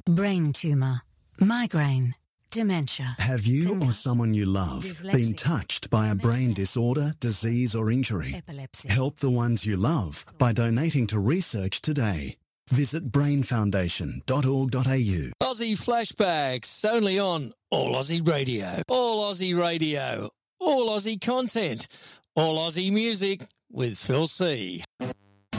brain tumour, migraine, dementia. Have you or someone you love been touched by a brain disorder, disease or injury? Epilepsy. Help the ones you love by donating to research today. Visit brainfoundation.org.au. Aussie Flashbacks, only on All Aussie Radio. All Aussie Radio. All Aussie content. All Aussie music with Phil C.